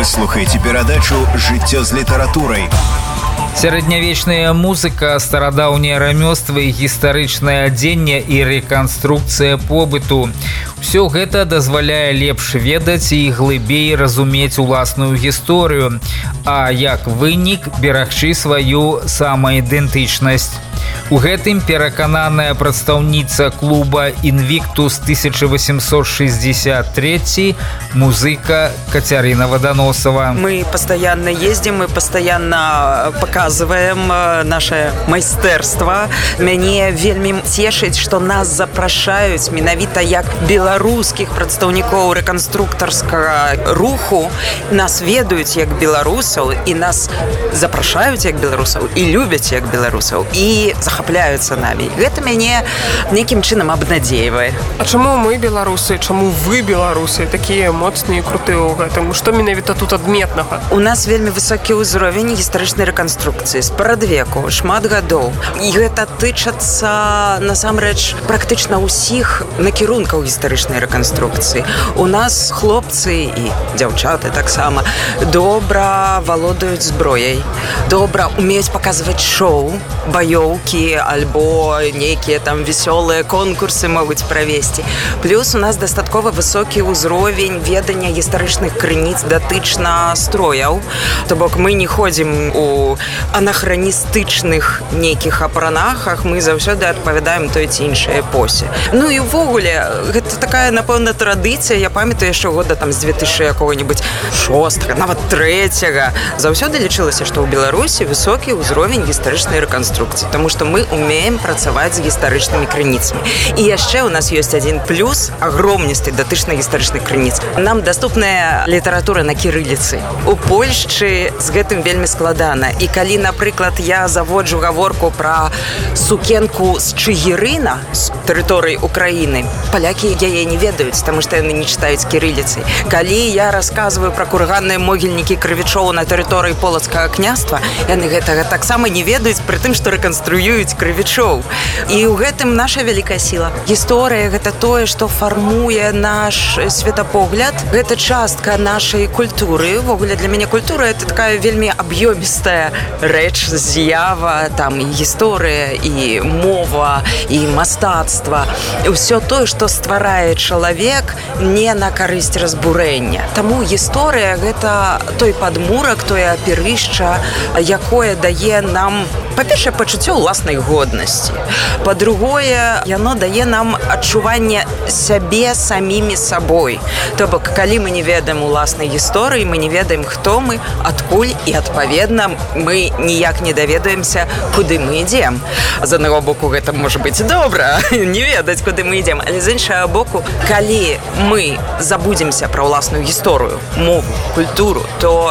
слухаеце перадачу «Жыццё з літаратурай». Сярэднявечная музыка, старадаўнія рамёствы, гістарычнае адзенне і рэканструкцыя побыту. Усё гэта дазваляе лепш ведаць і глыбей разумець уласную гісторыю, а як вынік берагчы сваю самаідэнтычнасць. У гэтым перакананая прадстаўніца клуба «Інвіктус» 1863 музыка Кацярына Водоносова. Мы постоянно ездим, мы постоянно показываем наше майстэрства. Мяне вельмі цешыць, што нас запрашаюць менавіта як беларускіх прадстаўнікоў рэканструктарскага руху. Нас ведаюць як беларусаў і нас запрашаюць як беларусаў і любяць як беларусаў і захапляюцца намі. Гэта мяне нейкім чынам абнадзейвае. А чаму мы беларусы, чаму вы беларусы такія моцныя і крутыя ў гэтым? Што менавіта тут адметнага? У нас вельмі высокі ўзровень гістарычнай рэканструкцыі спрадвеку, шмат гадоў. І гэта тычацца насамрэч практычна ўсіх накірункаў гістарычнай рэканструкцыі. У нас хлопцы і дзяўчаты таксама добра валодаюць зброяй, добра умеюць паказваць шоу, баёўкі альбо нейкія там весёлыя конкурсы могуць правесці. Плюс у нас дастаткова высокі ўзровень ведання гістарычных крыніц датычна строяў. То бок мы не ходзім у анахраністычных нейкіх апранахах, мы заўсёды адпавядаем той ці іншай эпосе. Ну і ўвогуле, гэта такая, напэўна, традыцыя. Я памятаю яшчэ года там з 2000 якога-нибудь 6-го, нават 3-го. Заўсёды лічылася, што ў Беларусі высокі ўзровень гістарычнай рэканструкцыі, таму што мы умеем працаваць з гістарычнымі крыніцамі. І яшчэ у нас ёсць адзін плюс агромністы датычна гістарычных крыніц. Нам даступная літаратура на кірыліцы. У Польшчы з гэтым вельмі складана. І калі, напрыклад, я заводжу гаворку пра сукенку з Чыгірына, з тэрыторыі Украіны, палякі яе не ведаюць, таму што яны не чытаюць кірыліцай. Калі я расказваю пра курганныя могільнікі крывічоў на тэрыторыі Полацкага княства, яны гэтага таксама не ведаюць, пры тым, што рэканструююць крывічоў. І ў гэтым наша вялікая сіла. Гісторыя – гэта тое, што фармуе наш светапогляд. Гэта частка нашай культуры. Увогуле для мяне культура – это такая вельмі аб'ёмістая рэч, з'ява, там і гісторыя, і мова, і мастацтва. Усё тое, што стварае чалавек не на карысць разбурэння. Таму гісторыя – гэта той падмурак, тое апірышча, якое дае нам, па-першае, пачуццё ўласнай годнасці. Па-другое, яно дае нам адчуванне сябе самімі сабой. То бок, калі мы не ведаем уласнай гісторыі, мы не ведаем, хто мы, адкуль, і, адпаведна, мы ніяк не даведаемся, куды мы ідзем. З аднаго боку, гэта можа быць добра, не ведаць, куды мы ідзем. Але з іншага боку, калі мы забудземся пра ўласную гісторыю, мову, культуру, то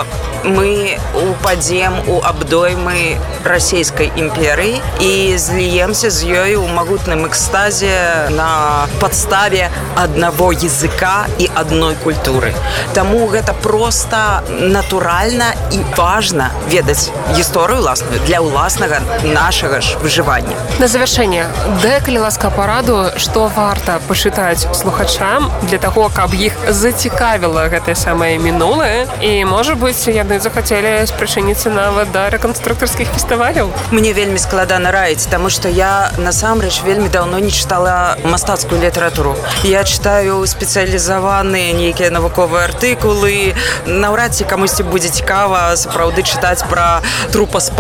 мы упадзем у абдоймы расійскай імперыі і зліемся з ёй у магутным экстазе на падставе аднаго языка і адной культуры. Таму гэта проста натуральна і важна ведаць гісторыю ўласную для ўласнага нашага ж выжывання. На завяршэнне, дай, калі ласка, параду, што варта пачытаць слухачам для таго, каб іх зацікавіла гэтае самае мінулае і, можа быць, яны захацелі спрычыніцца нават да рэканструктарскіх фестываляў. Мне вельмі складана раіць, таму што я насамрэч вельмі даўно не чытала мастацкую літаратуру. Я чытаю спецыялізаваныя нейкія навуковыя артыкулы. Наўрад ці камусьці будзе цікава сапраўды чытаць пра трупаспадобнасць